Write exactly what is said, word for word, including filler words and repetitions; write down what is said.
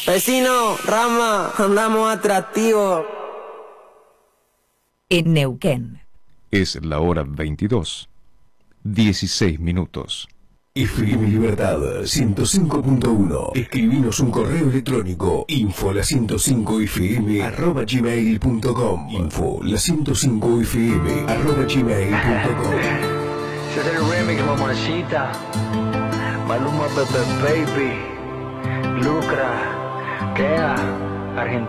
Vecino, Rama, andamos atractivos. En Neuquén. Es la hora veintidós, dieciséis minutos. F M Libertad ciento cinco punto uno. Escribinos un correo electrónico info la ciento cinco f m arroba gmail punto com. Info la ciento cinco f m arroba gmail punto com. Ese es el remix, mamacita. Maluma, Pepe Baby, Lucra, Kea, Argentina.